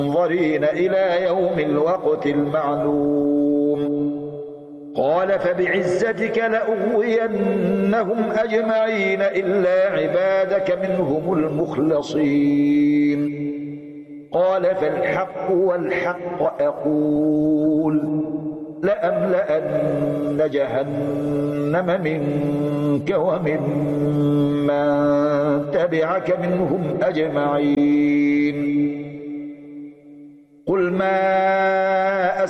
منظرين إلى يوم الوقت المعلوم قال فبعزتك لأغوينهم أجمعين إلا عبادك منهم المخلصين قال فالحق والحق أقول لأملأن جهنم منك ومن من تبعك منهم أجمعين قل ما